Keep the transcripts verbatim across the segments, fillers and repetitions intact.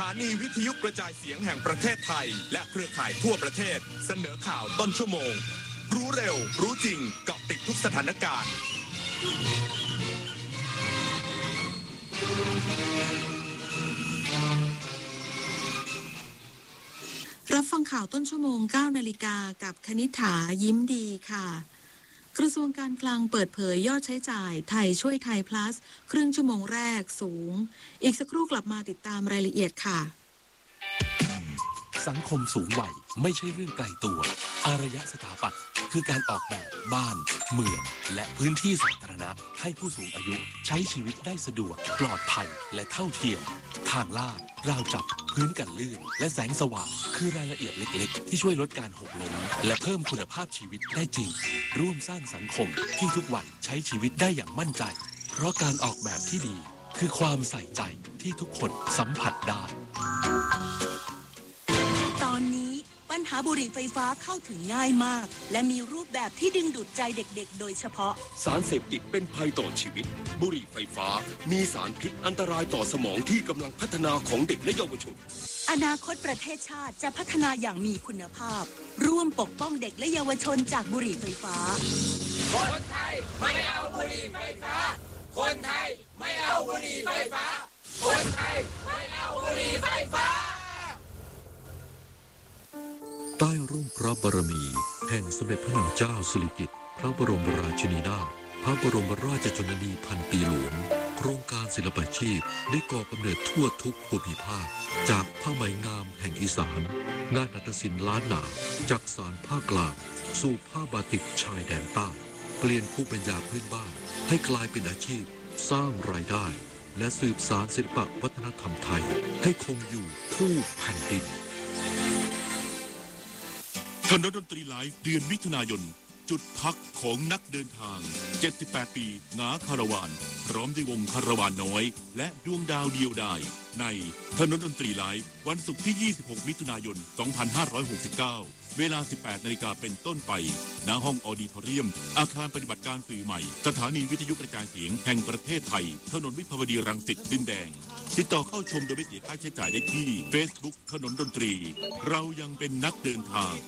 านีวิทยุกระจายเสียงแห่งประเทศไทยและเครือข่ายทั่วประเทศเสนอข่าวต้นชั่วโมงรู้เร็วรู้จริงเกาะติดทุกสถานการณ์รับฟังข่าวต้นชั่วโมง เก้านาฬิกากับคณิษฐายิ้มดีค่ะกระทรวงการคลังเปิดเผยยอดใช้จ่ายไทยช่วยไทย plus ครึ่งชั่วโมงแรกสูงอีกสักครู่กลับมาติดตามรายละเอียดค่ะสังคมสูงวัยไม่ใช่เรื่องไกลตัวอารยสถาปัตย์คือการออกแบบบ้านเมืองและพื้นที่สาธารณะให้ผู้สูงอายุใช้ชีวิตได้สะดวกปลอดภัยและเท่าเทียมทางลาดราวจับพื้นกันลื่นและแสงสว่างคือรายละเอียดเล็กๆที่ช่วยลดการหกล้มและเพิ่มคุณภาพชีวิตได้จริงร่วมสร้างสังคมที่ทุกวันใช้ชีวิตได้อย่างมั่นใจเพราะการออกแบบที่ดีคือความใส่ใจที่ทุกคนสัมผัสได้ตอนนี้ปัญหาบุหรี่ไฟฟ้าเข้าถึงง่ายมากและมีรูปแบบที่ดึงดูดใจเด็กๆโดยเฉพาะสารเสพติดเป็นภัยต่อชีวิตบุหรี่ไฟฟ้ามีสารพิษอันตรายต่อสมองที่กำลังพัฒนาของเด็กและเยาวชนอนาคตประเทศชาติจะพัฒนาอย่างมีคุณภาพร่วมปกป้องเด็กและเยาวชนจากบุหรี่ไฟฟ้าคนไทยไม่เอาบุหรี่ไฟฟ้าคนไทยไม่เอาบุหรี่ไฟฟ้าคนไทยไม่เอาบุหรี่ไฟฟ้าใต้ร่มพระบารมีแห่งสมเด็จพระนางเจ้าสิริกิติ์พระบรมราชินีนาถพระบรมราชชนนีพันปีหลวงโครงการศิลปาชีพได้ก่อกำเนิดทั่วทุกภูมิภาคจากผ้าไหมงามแห่งอีสานงานนาฏศิลป์ล้านนาจากสานภาคกลางสู่ผ้าบาติกชายแดนใต้เปลี่ยนภูมิปัญญาพื้นบ้านให้กลายเป็นอาชีพสร้างรายได้และสืบสานศิลปวัฒนธรรมไทยให้คงอยู่คู่แผ่นดินคณะดนตรีไลฟ์เดือนมิถุนายนจุดพักของนักเดินทางเจ็ดสิบแปดปีงาคาราวานพร้อมด้วยวงคาราวานน้อยและดวงดาวเดียวดายในถนนดนตรีไลฟ์วันศุกร์ที่ยี่สิบหกมิถุนายนสองพันห้าร้อยหกสิบเก้าเวลาสิบแปดนาฬิกาเป็นต้นไปณห้องออดิทอเรียมอาคารปฏิบัติการสื่อใหม่สถานีวิทยุกระจายเสียงแห่งประเทศไทยถนนวิภาวดีรังสิตดินแดงติดต่อเข้าชมโดยไม่เสียค่าใช้จ่ายได้ที่ Facebook ถนนดนตรีเรายังเป็นนักเดินทาง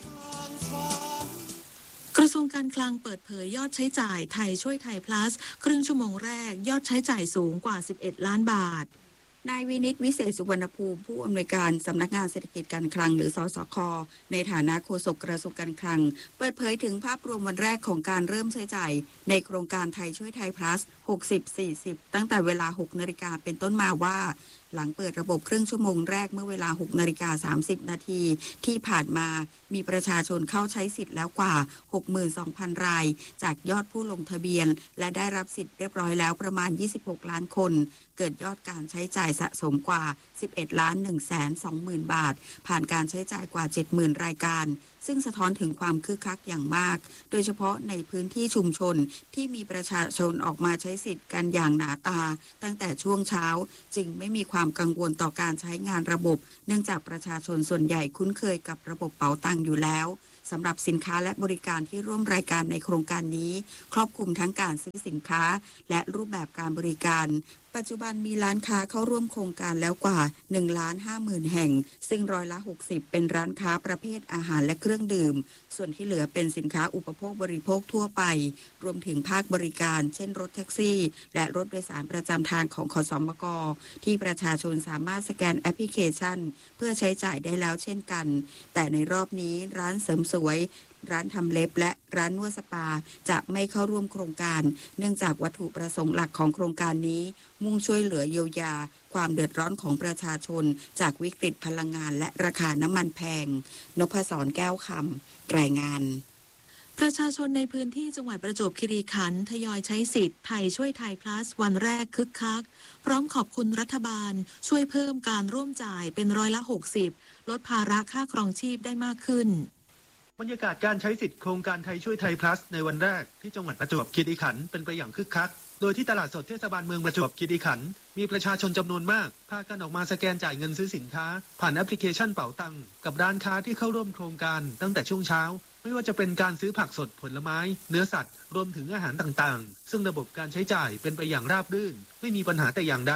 กระทรวงการคลังเปิดเผยยอดใช้จ่ายไทยช่วยไทย plus ครึ่งชั่วโมงแรกยอดใช้จ่ายสูงกว่าสิบเอ็ดล้านบาทนายวินิตวิเศษสุวรรณภูมิผู้อำนวยการสำนักงานเศรษฐกิจการคลังหรือสสค.ในฐานะโฆษกกระทรวงการคลังเปิดเผยถึงภาพรวมวันแรกของการเริ่มใช้จ่ายในโครงการไทยช่วยไทย plus หกสิบ สี่สิบตั้งแต่เวลา หกนาฬิกาเป็นต้นมาว่าหลังเปิดระบบครึ่งชั่วโมงแรกเมื่อเวลา หกนาฬิกาสามสิบนาทีที่ผ่านมามีประชาชนเข้าใช้สิทธิ์แล้วกว่า หกหมื่นสองพัน รายจากยอดผู้ลงทะเบียนและได้รับสิทธิ์เรียบร้อยแล้วประมาณยี่สิบหกล้านคนเกิดยอดการใช้จ่ายสะสมกว่าสิบเอ็ดล้านหนึ่งแสนสองหมื่นบาทผ่านการใช้จ่ายกว่า เจ็ดหมื่น รายการซึ่งสะท้อนถึงความคึกคักอย่างมากโดยเฉพาะในพื้นที่ชุมชนที่มีประชาชนออกมาใช้สิทธิ์กันอย่างหนาตาตั้งแต่ช่วงเช้าจึงไม่มีความกังวลต่อการใช้งานระบบเนื่องจากประชาชนส่วนใหญ่คุ้นเคยกับระบบเป๋าตังค์อยู่แล้วสำหรับสินค้าและบริการที่ร่วมรายการในโครงการนี้ครอบคลุมทั้งการซื้อสินค้าและรูปแบบการบริการปัจจุบันมีร้านค้าเข้าร่วมโครงการแล้วกว่า หนึ่งล้านห้าหมื่น แห่งซึ่งร้อยละหกสิบเป็นร้านค้าประเภทอาหารและเครื่องดื่มส่วนที่เหลือเป็นสินค้าอุปโภคบริโภคทั่วไปรวมถึงภาคบริการเช่นรถแท็กซี่และรถโดยสารประจำทางของขสมกที่ประชาชนสามารถสแกนแอปพลิเคชันเพื่อใช้จ่ายได้แล้วเช่นกันแต่ในรอบนี้ร้านเสริมสวยร้านทำเล็บและร้านนวดสปาจะไม่เข้าร่วมโครงการเนื่องจากวัตถุประสงค์หลักของโครงการนี้มุ่งช่วยเหลือเยียวยาความเดือดร้อนของประชาชนจากวิกฤตพลังงานและราคาน้ำมันแพงนพศรแก้วคำรายงานประชาชนในพื้นที่จังหวัดประจวบคีรีขันธ์ทยอยใช้สิทธิ์ไทยช่วยไทย plus วันแรกคึกคักพร้อมขอบคุณรัฐบาลช่วยเพิ่มการร่วมจ่ายเป็นร้อยละหกสิบลดภาระค่าครองชีพได้มากขึ้นบรรยากาศการใช้สิทธิ์โครงการไทยช่วยไทย plus ในวันแรกที่จังหวัดประจวบคีรีขันธ์เป็นไปอย่างคึกคักโดยที่ตลาดสดเทศบาลเมืองประจวบคีรีขันธ์มีประชาชนจำนวนมากพากันออกมาสแกนจ่ายเงินซื้อสินค้าผ่านแอปพลิเคชันเป๋าตังค์กับร้านค้าที่เข้าร่วมโครงการตั้งแต่ช่วงเช้าไม่ว่าจะเป็นการซื้อผักสดผลไม้เนื้อสัตว์รวมถึงอาหารต่างๆซึ่งระบบการใช้จ่ายเป็นไปอย่างราบรื่นไม่มีปัญหาแต่อย่างใด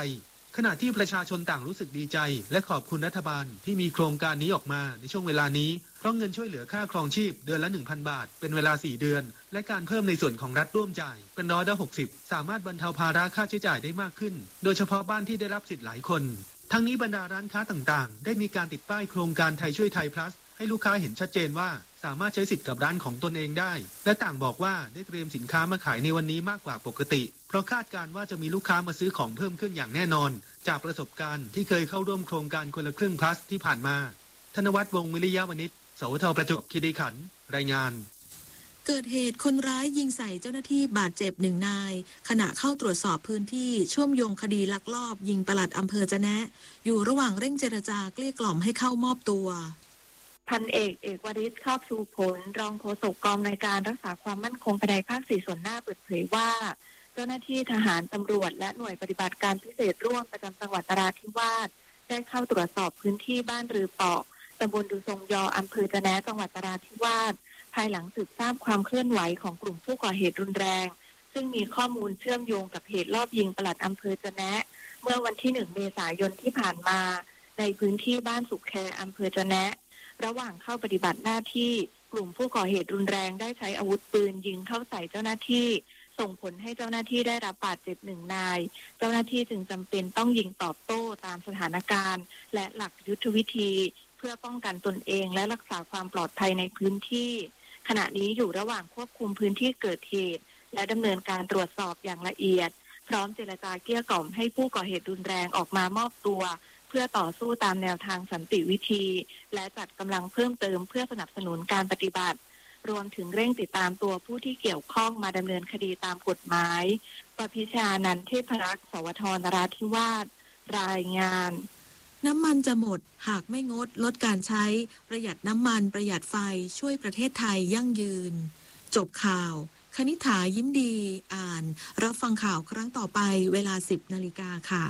ขณะที่ประชาชนต่างรู้สึกดีใจและขอบคุณรัฐบาลที่มีโครงการนี้ออกมาในช่วงเวลานี้เพราะเงินช่วยเหลือค่าครองชีพเดือนละ หนึ่งพัน บาทเป็นเวลาสี่เดือนและการเพิ่มในส่วนของรัฐร่วมจ่ายเป็นร้อยละหกสิบสามารถบรรเทาภาระค่าใช้จ่ายได้มากขึ้นโดยเฉพาะบ้านที่ได้รับสิทธิ์หลายคนทั้งนี้บรรดาร้านค้าต่างๆได้มีการติดป้ายโครงการไทยช่วยไทย plus ให้ลูกค้าเห็นชัดเจนว่าสามารถใช้สิทธิ์กับร้านของตนเองได้และต่างบอกว่าได้เตรียมสินค้ามาขายในวันนี้มากกว่าปกติเพราะคาดการณ์ว่าจะมีลูกค้ามาซื้อของเพิ่มขึ้นอย่างแน่นอนจากประสบการณ์ที่เคยเข้าร่วมโครงการคนละครึ่ง plus ที่ผ่านมาธนวัฒน์วงศ์วิริยะวณิชสวทประจวบคีรีขันธ์รายงานเกิดเหตุคนร้ายยิงใส่เจ้าหน้าที่บาดเจ็บหนึ่งนายขณะเข้าตรวจสอบพื้นที่เชื่อมโยงคดีลักลอบยิงปลัดอำเภอจะแนะอยู่ระหว่างเร่งเจรจาเกลี้ยกล่อมให้เข้ามอบตัวพันเอกเอกวริศครอบชูผลรองโฆษกกองในการรักษาความมั่นคงภายในภาคสี่ส่วนหน้าเปิดเผยว่าเจ้าหน้าที่ทหารตำรวจและหน่วยปฏิบัติการพิเศษร่วมประจำจังหวัดนราธิวาสได้เข้าตรวจสอบพื้นที่บ้านรือปอกตำบลดูทรงยออำเภอจะแนะจังหวัดนราธิวาสภายหลังสืบทราบความเคลื่อนไหวของกลุ่มผู้ก่อเหตุรุนแรงซึ่งมีข้อมูลเชื่อมโยงกับเหตุลอบยิงปลัดอำเภอจะแนะเมื่อวันที่หนึ่งเมษายนที่ผ่านมาในพื้นที่บ้านสุขแคอำเภอจะแนะระหว่างเข้าปฏิบัติหน้าที่กลุ่มผู้ก่อเหตุรุนแรงได้ใช้อาวุธปืนยิงเข้าใส่เจ้าหน้าที่ส่งผลให้เจ้าหน้าที่ได้รับบาดเจ็บหนึ่งนายเจ้าหน้าที่จึงจำเป็นต้องยิงตอบโต้ตามสถานการณ์และหลักยุทธวิธีเพื่อป้องกันตนเองและรักษาความปลอดภัยในพื้นที่ขณะนี้อยู่ระหว่างควบคุมพื้นที่เกิดเหตุและดำเนินการตรวจสอบอย่างละเอียดพร้อมเจรจาเกลี้ยกล่อมให้ผู้ก่อเหตุรุนแรงออกมามอบตัวเพื่อต่อสู้ตามแนวทางสันติวิธีและจัดกำลังเพิ่มเติมเพื่อสนับสนุนการปฏิบัติรวมถึงเร่งติดตามตัวผู้ที่เกี่ยวข้องมาดำเนินคดีตามกฎหมายประพิชานันท์เทพรักษ์สวทนราธิวาสรายงานน้ำมันจะหมดหากไม่งดลดการใช้ประหยัดน้ำมันประหยัดไฟช่วยประเทศไทยยั่งยืนจบข่าวคณิษฐายิ้มดีอ่านรับฟังข่าวครั้งต่อไปเวลา สิบนาฬิกาค่ะ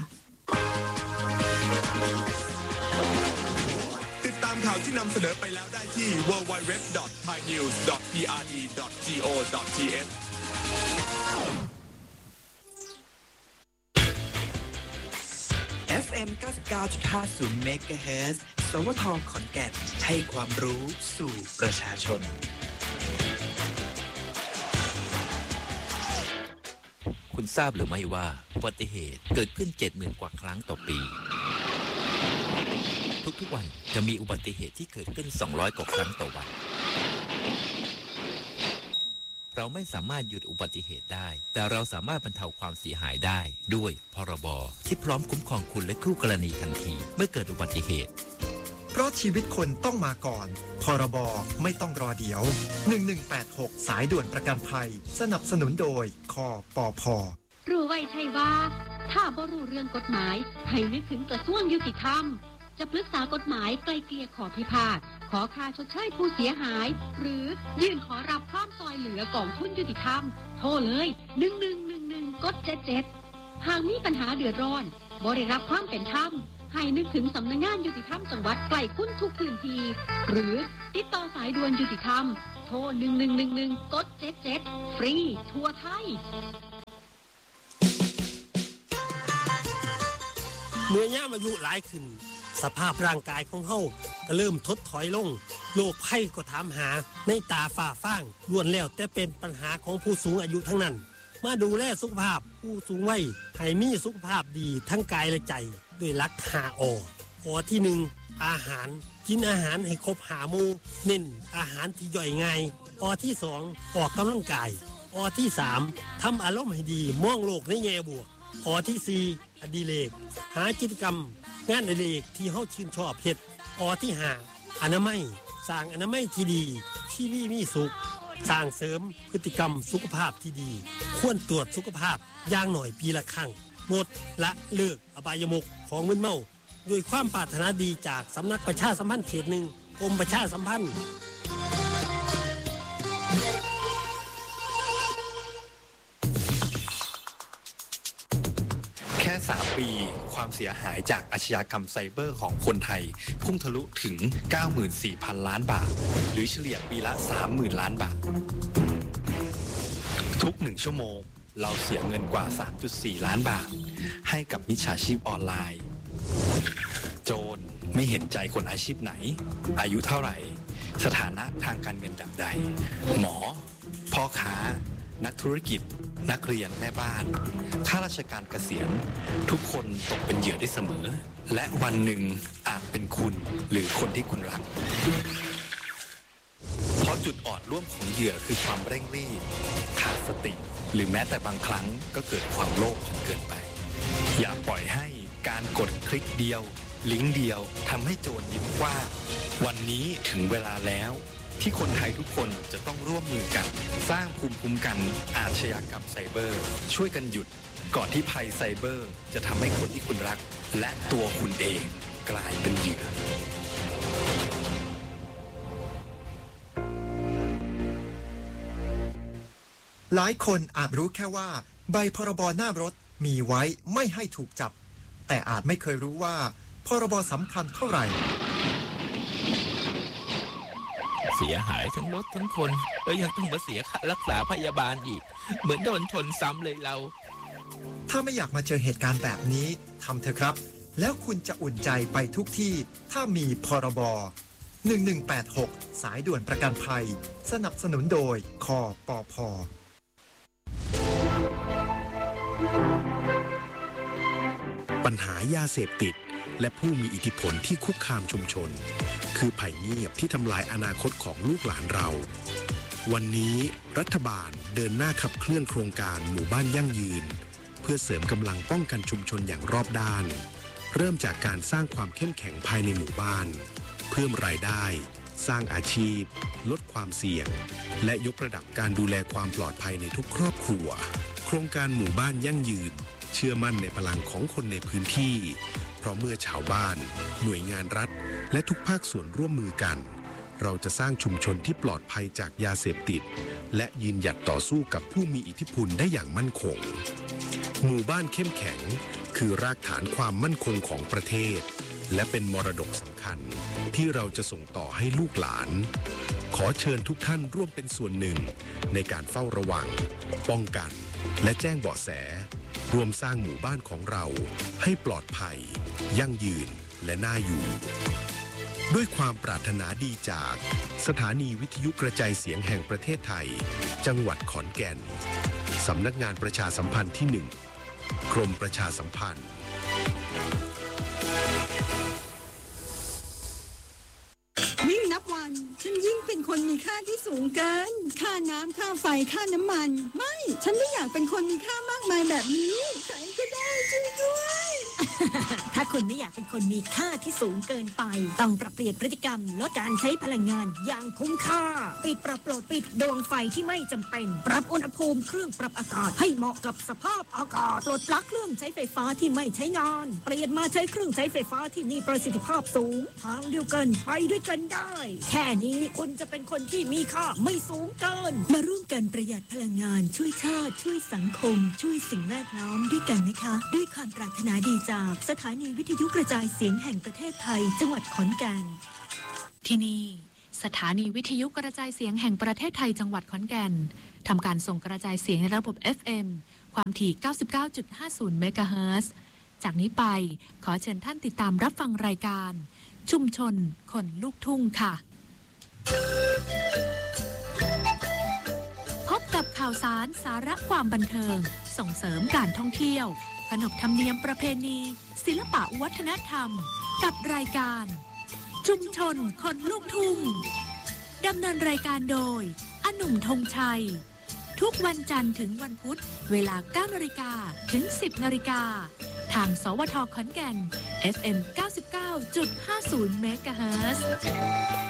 ติดตามข่าวที่นำเสนอไปแล้วได้ที่ ดับเบิลยู ดับเบิลยู ดับเบิลยู ดอท ไทยนิวส์ ดอท พี อาร์ ดี ดอท จี โอ ดอท ที เอสเอฟ เอ็ม เก้าสิบเก้าจุดห้าศูนย์ เมกะเฮิรตซ์ สวท ขอนแก่นให้ความรู้สู่ประชาชนคุณทราบหรือไม่ว่าอุบัติเหตุเกิดขึ้น เจ็ดหมื่น กว่าครั้งต่อปีทุกๆวันจะมีอุบัติเหตุที่เกิดขึ้นสองร้อยกว่าครั้งต่อวันเราไม่สามารถหยุดอุบัติเหตุได้แต่เราสามารถบรรเทาความเสียหายได้ด้วยพรบที่พร้อมคุ้มครองคุณและคู่กรณีทันทีเมื่อเกิดอุบัติเหตุเพราะชีวิตคนต้องมาก่อนพรบไม่ต้องรอเดี๋ยวหนึ่งหนึ่งแปดหกสายด่วนประกันภัยสนับสนุนโดยคปพ. รู้ไว้ใช่ว่าถ้าบ่รู้เรื่องกฎหมายให้นึกถึงกระทรวงยุติธรรมจะปรึกษากฎหมายไกลเกลี่ยขอพิพาทขอค่าชดเชยผู้เสียหายหรือยื่นขอรับความซอยเหลือกองทุนยุติธรรมโทรเลยหนึ่งหนึ่งหนึ่งหนึ่งกดเจ็ดเจ็ดหากมีปัญหาเดือดร้อนบ่ได้รับความเป็นธรรมให้นึกถึงสำนักงานยุติธรรมจังหวัดใกล้คุณทุกพื้นที่หรือติดต่อสายด่วนยุติธรรมโทรหนึ่งหนึ่งหนึ่งหนึ่งกดเจ็ดเจ็ดฟรีทั่วไทยเมื่อย่ามอายุหลายขึ้นสภาพร่างกายของเฮาก็เริ่มทดถอยลงโรคภัยก็ถามหาในตาฝ้าฟางล้วนแล้วแต่เป็นปัญหาของผู้สูงอายุทั้งนั้นมาดูแลสุขภาพผู้สูงวัยให้มีสุขภาพดีทั้งกายและใจด้วยหลักห้าออที่หนึ่งอาหารกินอาหารให้ครบห้าหมู่เน้นอาหารที่ย่อยง่ายอที่สองออกกำลังกายอที่สามทำอารมณ์ให้ดีมองโลกในแง่บวกอที่สี่อดิเรกหากิจกรรมงานอดิเรกที่เฮาชื่นชอบเฮ็ดอที่ห้าอนามัยสร้างอนามัยที่ดีที่มีมีสุขสร้างเสริมพฤติกรรมสุขภาพที่ดีควรตรวจสุขภาพอย่างหน่อยปีละครั้งงดละเลิกอบายมุขของมึนเมาด้วยความปรารถนาดีจากสำนักประชาสัมพันธ์เขตหนึ่งกรมประชาสัมพันธ์แค่สามปีความเสียหายจากอาชญากรรมไซเบอร์ของคนไทยพุ่งทะลุถึง เก้าหมื่นสี่พัน ล้านบาทหรือเฉลี่ยปีละ สามหมื่น ล้านบาททุกหนึ่งชั่วโมงเราเสียเงินกว่า สามจุดสี่ ล้านบาทให้กับมิจฉาชีพออนไลน์โจรไม่เห็นใจคนอาชีพไหนอายุเท่าไหร่สถานะทางการเงินแบบใดหมอพ่อค้านักธุรกิจนักเรียนแม่บ้านข้าราชการเกษียณทุกคนตกเป็นเหยื่อได้เสมอและวันหนึ่งอาจเป็นคุณหรือคนที่คุณรักเพราะจุดอ่อนร่วมของเหยื่อคือความเร่งรีบขาดสติหรือแม้แต่บางครั้งก็เกิดความโลภจนเกินไปอย่าปล่อยให้การกดคลิกเดียวลิงก์เดียวทำให้โจรยิ้มกว้างวันนี้ถึงเวลาแล้วที่คนไทยทุกคนจะต้องร่วมมือกันสร้างภูมิคุ้มกันอาชญากรรมไซเบอร์ช่วยกันหยุดก่อนที่ภัยไซเบอร์จะทำให้คนที่คุณรักและตัวคุณเองกลายเป็นเหยื่อหลายคนอาจรู้แค่ว่าใบพรบหน้ารถมีไว้ไม่ให้ถูกจับแต่อาจไม่เคยรู้ว่าพรบสำคัญเท่าไหร่เสียหายทั้งรถทั้งคนแล้วยังต้องมาเสียค่ารักษาพยาบาลอีกเหมือนโดนชนซ้ำเลยเราถ้าไม่อยากมาเจอเหตุการณ์แบบนี้ทำเถอะครับแล้วคุณจะอุ่นใจไปทุกที่ถ้ามีพรบหนึ่งหนึ่งแปดหกสายด่วนประกันภัยสนับสนุนโดยคปภ. ปัญหายาเสพติดและผู้มีอิทธิพลที่คุกคามชุมชนคือภัยเงียบที่ทำลายอนาคตของลูกหลานเราวันนี้รัฐบาลเดินหน้าขับเคลื่อนโครงการหมู่บ้านยั่งยืนเพื่อเสริมกำลังป้องกันชุมชนอย่างรอบด้านเริ่มจากการสร้างความเข้มแข็งภายในหมู่บ้านเพิ่มรายได้สร้างอาชีพลดความเสี่ยงและยกระดับการดูแลความปลอดภัยในทุกครอบครัวโครงการหมู่บ้านยั่งยืนเชื่อมั่นในพลังของคนในพื้นที่เพราะเมื่อชาวบ้านหน่วยงานรัฐและทุกภาคส่วนร่วมมือกันเราจะสร้างชุมชนที่ปลอดภัยจากยาเสพติดและยืนหยัดต่อสู้กับผู้มีอิทธิพลได้อย่างมั่นคงหมู่บ้านเข้มแข็งคือรากฐานความมั่นคงของประเทศและเป็นมรดกสำคัญที่เราจะส่งต่อให้ลูกหลานขอเชิญทุกท่านร่วมเป็นส่วนหนึ่งในการเฝ้าระวังป้องกันและแจ้งเบาะแสรวมสร้างหมู่บ้านของเราให้ปลอดภัยยั่งยืนและน่าอยู่ด้วยความปรารถนาดีจากสถานีวิทยุกระจายเสียงแห่งประเทศไทยจังหวัดขอนแก่นสำนักงานประชาสัมพันธ์ที่หนึ่งกรมประชาสัมพันธ์ยิ่งนับวันฉันยิ่งเป็นคนมีค่าที่สูงเกินค่าน้ำค่าไฟค่าน้ำมันไม่ฉันไม่อยากเป็นคนมีค่ามากมายแบบนี้ใครก็ได้ช่วยด้วยถ้าคุณไม่อยากเป็นคนมีค่าที่สูงเกินไปต้องปรับเปลี่ยนพฤติกรรมลดการใช้พลังงานอย่างคุ้มค่าปิดปรับโปรดปิดดวงไฟที่ไม่จำเป็นปรับอุณหภูมิเครื่องปรับอากาศให้เหมาะกับสภาพอากาศปลดปลั๊กเครื่องใช้ไฟฟ้าที่ไม่ใช้งานเปลี่ยนมาใช้เครื่องใช้ไฟฟ้าที่มีประสิทธิภาพสูงทางเดียวกันไปด้วยกันได้แค่นี้คุณจะเป็นคนที่มีค่าไม่สูงเกินมาร่วมกันประหยัดพลังงานช่วยชาติช่วยสังคมช่วยสิ่งแวดล้อมด้วยกันนะคะด้วยความปรารถนาดีจากสถานีวิทยุกระจายเสียงแห่งประเทศไทยจังหวัดขอนแก่นที่นี่สถานีวิทยุกระจายเสียงแห่งประเทศไทยจังหวัดขอนแก่นทำการส่งกระจายเสียงในระบบ เอฟ เอ็ม ความถี่ เก้าสิบเก้าจุดห้าศูนย์ เมกะเฮิรตซ์ จากนี้ไปขอเชิญท่านติดตามรับฟังรายการชุมชนคนลูกทุ่งค่ะพบกับข่าวสารสาระความบันเทิงส่งเสริมการท่องเที่ยวขนบธรรมเนียมประเพณีศิลปะวัฒนธรรมกับรายการชุมชนคนลูกทุ่งดำเนินรายการโดยอหนุ่มธงชัยทุกวันจันทร์ถึงวันพุธเวลา เก้านาฬิกา ถึง สิบนาฬิกาทางสวทขอนแก่น เอฟ เอ็ม เก้าสิบเก้าจุดห้าศูนย์ เมกะเฮิรตซ์